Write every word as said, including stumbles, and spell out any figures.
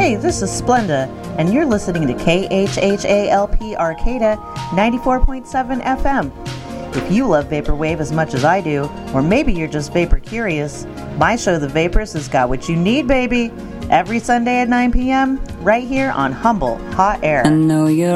Hey, this is Splenda, and you're listening to K H H A L P Arcata ninety-four point seven F M. If you love Vaporwave as much as I do, or maybe you're just vapor curious, my show The Vaporist has got what you need, baby. Every Sunday at nine p.m., right here on Humble Hot Air. I know you're